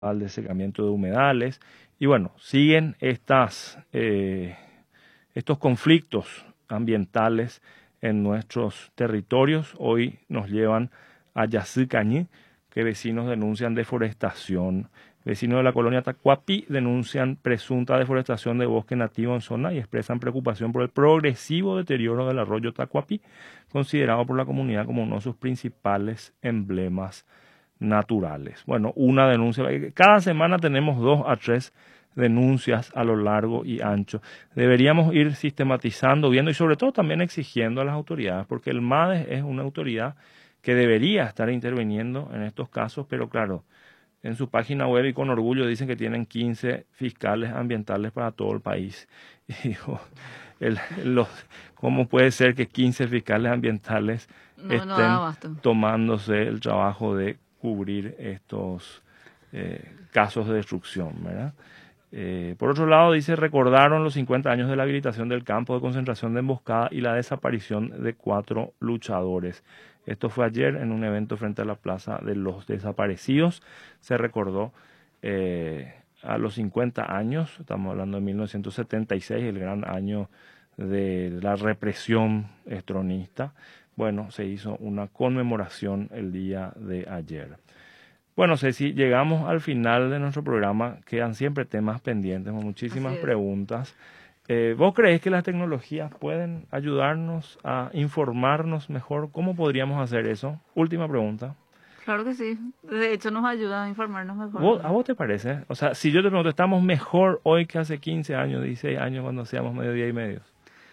al desecamiento de humedales. Y bueno, siguen estos conflictos ambientales en nuestros territorios. Hoy nos llevan a Yacycañí, que vecinos denuncian deforestación. Vecinos de la colonia Tacuapi denuncian presunta deforestación de bosque nativo en zona y expresan preocupación por el progresivo deterioro del arroyo Tacuapi, considerado por la comunidad como uno de sus principales emblemas naturales. Bueno, una denuncia. Cada semana tenemos 2 a 3 denuncias a lo largo y ancho. Deberíamos ir sistematizando, viendo y sobre todo también exigiendo a las autoridades, porque el MADES es una autoridad que debería estar interviniendo en estos casos, pero claro, en su página web y con orgullo dicen que tienen 15 fiscales ambientales para todo el país. Y digo, ¿cómo puede ser que 15 fiscales ambientales estén tomándose el trabajo de cubrir estos casos de destrucción, ¿verdad? Por otro lado, dice, recordaron los 50 años de la habilitación del campo de concentración de Emboscada y la desaparición de 4 luchadores. Esto fue ayer en un evento frente a la Plaza de los Desaparecidos. Se recordó a los 50 años, estamos hablando de 1976, el gran año de la represión estronista. Bueno, se hizo una conmemoración el día de ayer. Bueno, Ceci, llegamos al final de nuestro programa. Quedan siempre temas pendientes, muchísimas preguntas. ¿Vos creés que las tecnologías pueden ayudarnos a informarnos mejor? ¿Cómo podríamos hacer eso? Última pregunta. Claro que sí. De hecho, nos ayuda a informarnos mejor. ¿A vos te parece? O sea, si yo te pregunto, ¿estamos mejor hoy que hace 15 años, 16 años cuando hacíamos Mediodía y Medios?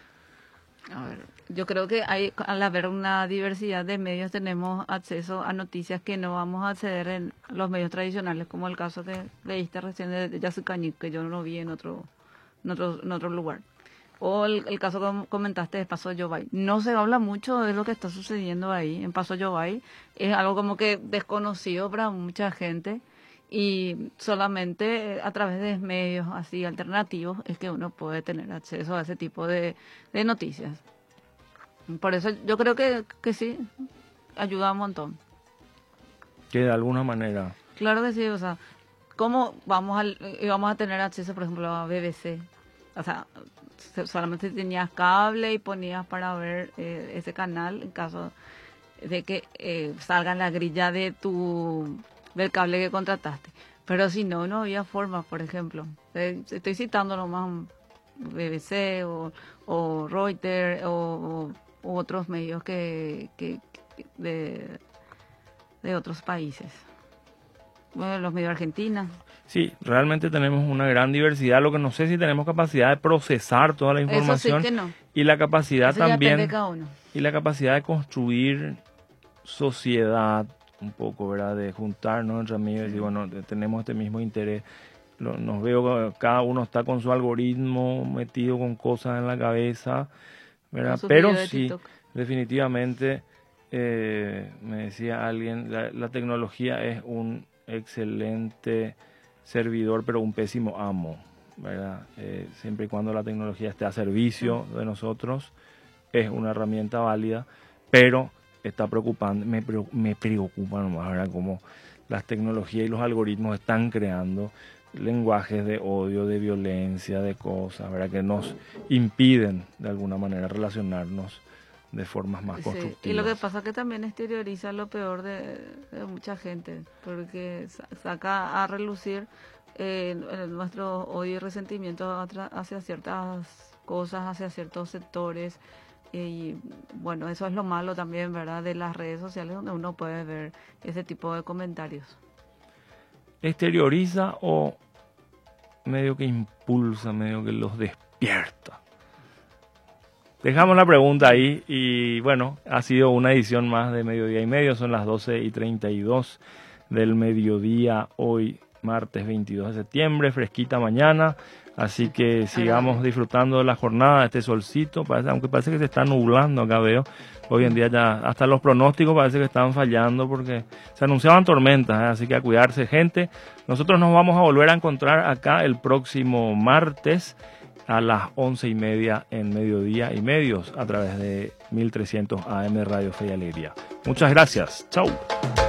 A ver, yo creo que al haber una diversidad de medios tenemos acceso a noticias que no vamos a acceder en los medios tradicionales, como el caso que leíste recién de Yacycañí, que yo no lo vi en otro lugar. O el caso que comentaste de Paso Yobay. No se habla mucho de lo que está sucediendo ahí en Paso Yobay. Es algo como que desconocido para mucha gente y solamente a través de medios así alternativos es que uno puede tener acceso a ese tipo de noticias. Por eso yo creo que sí, ayuda un montón. Que de alguna manera. Claro que sí, o sea, ¿cómo vamos a tener acceso, por ejemplo, a BBC? O sea, solamente tenías cable y ponías para ver ese canal en caso de que salga en la grilla del cable que contrataste. Pero si no, no había forma, por ejemplo. Estoy citando nomás BBC o Reuters o otros medios que de otros países. Bueno, los medios argentinos. Sí, realmente tenemos una gran diversidad. Lo que no sé si tenemos capacidad de procesar toda la información. Eso sí que no. Y la capacidad eso también de cada uno. Y la capacidad de construir sociedad un poco, ¿verdad? De juntarnos entre amigos y decir, bueno, tenemos este mismo interés. Nos veo que cada uno está con su algoritmo metido con cosas en la cabeza, ¿verdad? Pero sí, definitivamente, me decía alguien, la tecnología es un excelente servidor, pero un pésimo amo, ¿verdad? Siempre y cuando la tecnología esté a servicio de nosotros, es una herramienta válida, pero está preocupante, me preocupa nomás, ¿verdad? Como las tecnologías y los algoritmos están creando lenguajes de odio, de violencia, de cosas, ¿verdad? Que nos impiden de alguna manera relacionarnos de formas más constructivas. Y lo que pasa es que también exterioriza lo peor de mucha gente, porque saca a relucir nuestro odio y resentimiento hacia ciertas cosas, hacia ciertos sectores. Y bueno, eso es lo malo también, ¿verdad? De las redes sociales donde uno puede ver ese tipo de comentarios. ¿Exterioriza o medio que impulsa, medio que los despierta? Dejamos la pregunta ahí y bueno, ha sido una edición más de Mediodía y Medio, son las 12:32 del mediodía hoy, martes 22 de septiembre, fresquita mañana, así que sigamos disfrutando de la jornada, de este solcito, aunque parece que se está nublando acá veo, hoy en día ya hasta los pronósticos parece que están fallando porque se anunciaban tormentas, así que a cuidarse gente. Nosotros nos vamos a volver a encontrar acá el próximo martes a las 11:30 en Mediodía y Medios a través de 1300 AM Radio Fe y Alegría. Muchas gracias. Chau.